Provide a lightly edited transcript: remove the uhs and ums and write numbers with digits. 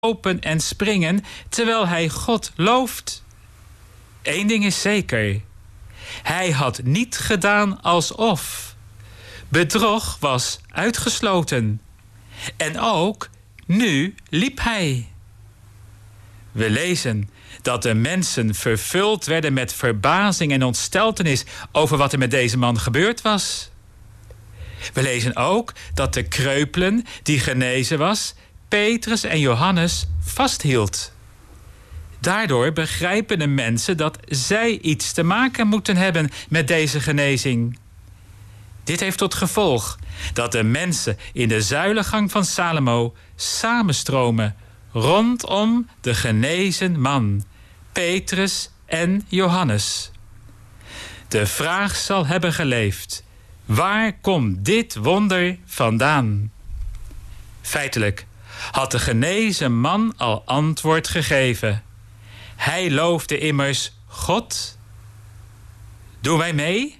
lopen en springen terwijl hij God looft. Eén ding is zeker. Hij had niet gedaan alsof. Bedrog was uitgesloten. En ook nu liep hij. We lezen dat de mensen vervuld werden met verbazing en ontsteltenis over wat er met deze man gebeurd was. We lezen ook dat de kreupelen die genezen was, Petrus en Johannes vasthield. Daardoor begrijpen de mensen dat zij iets te maken moeten hebben met deze genezing. Dit heeft tot gevolg dat de mensen in de zuilengang van Salomo samenstromen rondom de genezen man, Petrus en Johannes. De vraag zal hebben geleefd: waar komt dit wonder vandaan? Feitelijk had de genezen man al antwoord gegeven. Hij loofde immers God. Doen wij mee?